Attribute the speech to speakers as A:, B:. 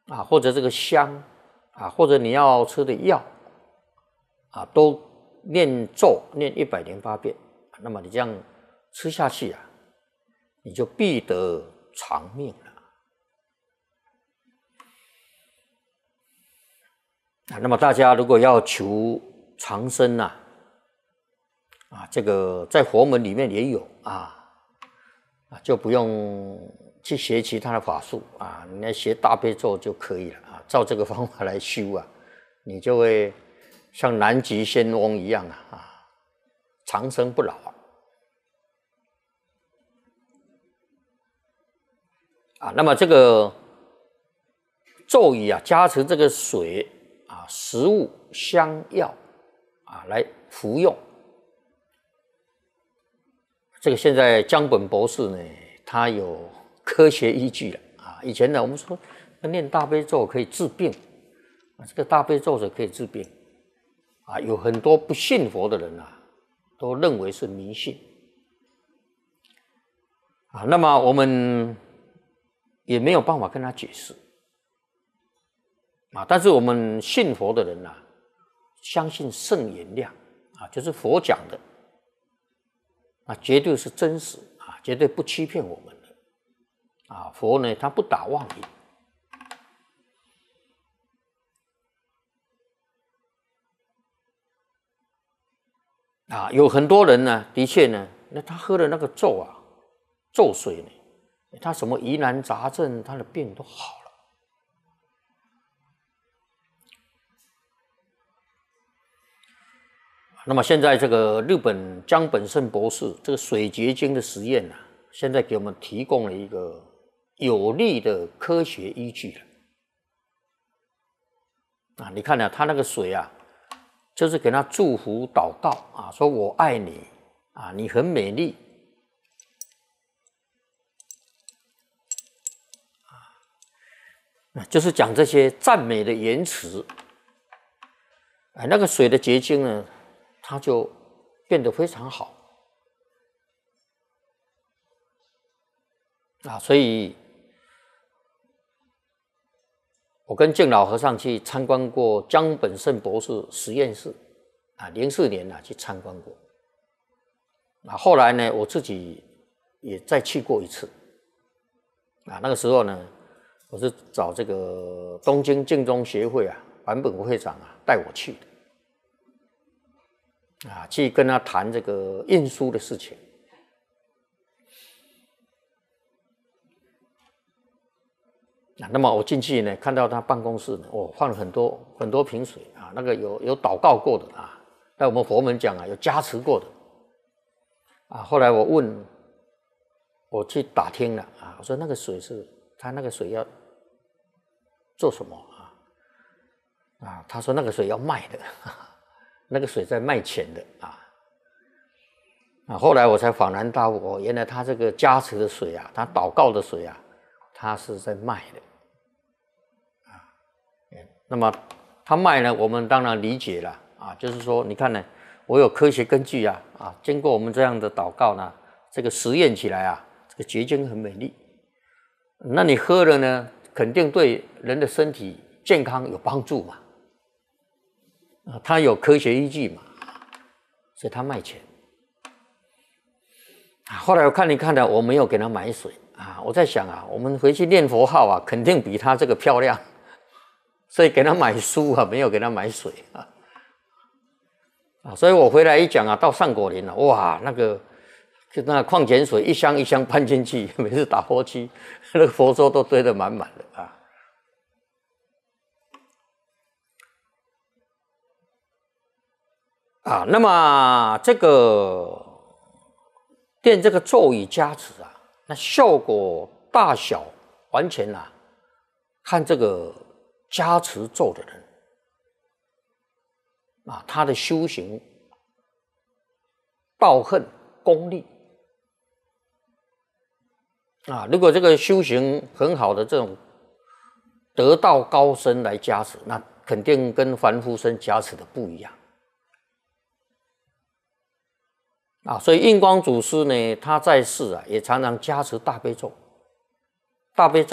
A: 啊，或者这个香啊，或者你要吃的药啊，都念咒念108遍，那么你这样吃下去啊，你就必得长命了。啊，那么大家如果要求长生啊，这个在佛门里面也有就不用去学其他的法术啊，你来学大悲咒就可以了啊，照这个方法来修啊，你就会像南极仙翁一样长生不老那么这个咒语加持这个水食物香药来服用。这个现在江本博士呢，他有科学依据了以前呢，我们说念大悲咒可以治病这个大悲咒是可以治病有很多不信佛的人都认为是迷信那么我们也没有办法跟他解释但是我们信佛的人相信圣言量就是佛讲的绝对是真实绝对不欺骗我们的佛呢，他不打妄语有很多人呢，的确呢，那他喝了那个咒咒水呢，他什么疑难杂症，他的病都好了。那么现在这个日本江本胜博士这个水结晶的实验现在给我们提供了一个有力的科学依据了你看他那个水就是给他祝福祷告说我爱你你很美丽就是讲这些赞美的言辞那个水的结晶呢，它就变得非常好所以我跟净老和尚去参观过江本胜博士实验室04年去参观过后来呢我自己也再去过一次那个时候呢我是找这个东京净宗协会坂本会长带我去的去跟他谈这个运输的事情那么我进去呢，看到他办公室呢，放了很多瓶水那个有祷告过的在我们佛门讲有加持过的后来我去打听了我说那个水是他那个水要做什么他说那个水要卖的那个水在卖钱的后来我才恍然大悟原来他这个加持的水他祷告的水他是在卖的那么他卖呢，我们当然理解了就是说你看呢，我有科学根据经过我们这样的祷告呢，这个实验起来这个结晶很美丽，那你喝了呢，肯定对人的身体健康有帮助嘛他有科学依据嘛，所以他卖钱后来我看了，我没有给他买水我在想我们回去念佛号肯定比他这个漂亮，所以给他买书没有给他买水所以我回来一讲到上果林哇，那个矿泉水一箱一箱搬进去，每次打佛七，那个佛桌都堆得满满的那么这个念这个咒语加持那效果大小完全看这个加持咒的人他的修行道行功力如果这个修行很好的这种得道高僧来加持，那肯定跟凡夫僧加持的不一样所以印光祖师呢，他在世也常常加持大悲咒。大悲咒